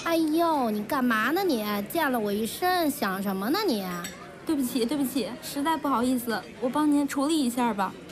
哎呦，你干嘛呢你？溅了我一身，想什么呢你？ 对不起，实在不好意思，我帮您处理一下吧。